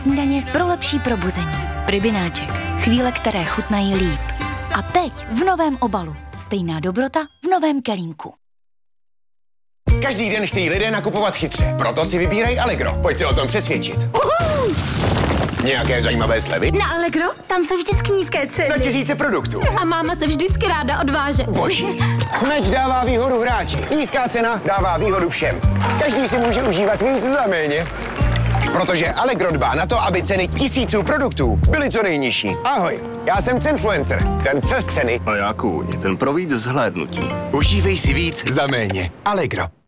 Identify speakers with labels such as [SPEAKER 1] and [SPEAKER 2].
[SPEAKER 1] Snídaně pro lepší probuzení. Pribináček. Chvíle, které chutnají líp. A teď v novém obalu. Stejná dobrota v novém kelímku.
[SPEAKER 2] Každý den chtějí lidé nakupovat chytře, proto si vybírají Allegro. Pojď se o tom přesvědčit. Nějaké zajímavé slevy?
[SPEAKER 3] Na Allegro? Tam jsou vždycky nízké ceny.
[SPEAKER 2] Na tisíce produktů.
[SPEAKER 3] A máma se vždycky ráda odváže.
[SPEAKER 2] Boží. Meč dává výhodu hráči. Nízká cena dává výhodu všem. Každý si může užívat víc za méně. Protože Allegro dbá na to, aby ceny tisíců produktů byly co nejnižší. Ahoj, já jsem Cenfluencer, ten přes ceny.
[SPEAKER 4] A já kůň, ten pro víc zhlédnutí.
[SPEAKER 2] Užívej si víc za méně. Allegro.